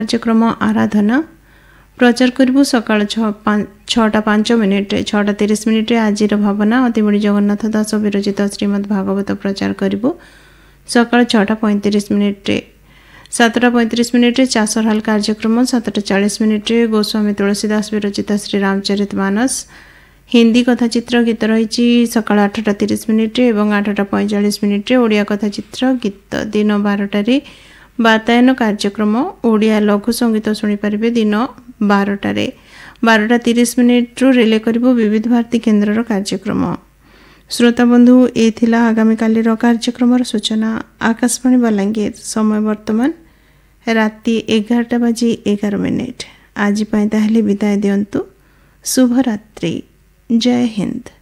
କାର୍ଯ୍ୟକ୍ରମ ଆରାଧନା ପ୍ରଚାର କରିବୁ ସକାଳ 6:05 6:30 ଆଜିର ଭାବନା ଅତିବଡ଼ି ଜଗନ୍ନାଥ ଦାସ ବିରଚିତ ଶ୍ରୀମଦ୍ ଭାଗବତ ପ୍ରଚାର କରିବୁ ସକାଳ 6:35 7:35 ଚାଷର ହାଲ କାର୍ଯ୍ୟକ୍ରମ 7:40 ଗୋସ୍ୱାମୀ ତୁଳସୀଦାସ ବିରଚିତ ଶ୍ରୀ ରାମଚରିତ ମାନସ ହିନ୍ଦୀ କଥାଚିତ୍ର ଗୀତ ରହିଛି ସକାଳ 8:30 ଏବଂ 8:45 ଓଡ଼ିଆ କଥାଚିତ୍ର ଗୀତ ଦିନ 12ଟାରେ ବାତାୟନ କାର୍ଯ୍ୟକ୍ରମ ଓଡ଼ିଆ ଲଘୁ ସଙ୍ଗୀତ ଶୁଣିପାରିବେ ଦିନ 12ଟାରେ 12:30 ରିଲେ କରିବୁ ବିବିଧ ଭାରତୀ କେନ୍ଦ୍ରର କାର୍ଯ୍ୟକ୍ରମ। ଶ୍ରୋତାବନ୍ଧୁ ଏ ଥିଲା ଆଗାମୀକାଲିର କାର୍ଯ୍ୟକ୍ରମର ସୂଚନା। ଆକାଶବାଣୀ ବଲାଙ୍ଗୀର ସମୟ ବର୍ତ୍ତମାନ ରାତି 11:11। ଆଜି ପାଇଁ ତାହେଲେ ବିଦାୟ ଦିଅନ୍ତୁ। ଶୁଭରାତ୍ରି। ଜୟ ହିନ୍ଦ।